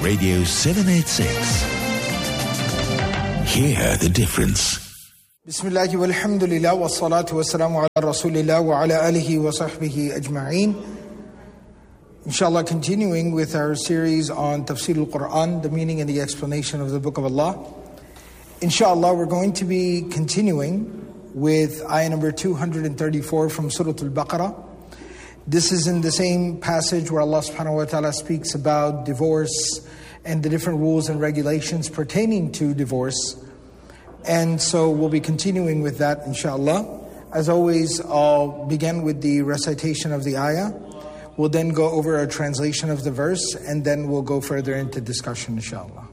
Radio 786. Hear the difference. Bismillahi walhamdulillah wa salatu wa salamu ala rasulillah wa ala alihi wa sahbihi ajma'een. Inshallah, continuing with our series on Tafsir al-Quran, the meaning and the explanation of the Book of Allah. Inshallah, we're going to be continuing with ayah number 234 from Surah Al-Baqarah. This is in the same passage where Allah subhanahu wa ta'ala speaks about divorce and the different rules and regulations pertaining to divorce. And so we'll be continuing with that, inshallah. As always, I'll begin with the recitation of the ayah. We'll then go over a translation of the verse, and then we'll go further into discussion, inshallah.